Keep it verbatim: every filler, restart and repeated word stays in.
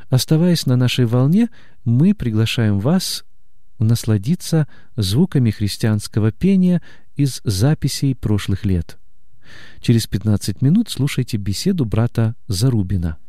Оставаясь на нашей волне, мы приглашаем вас насладиться звуками христианского пения из записей прошлых лет. Через пятнадцать минут слушайте беседу брата Зарубина.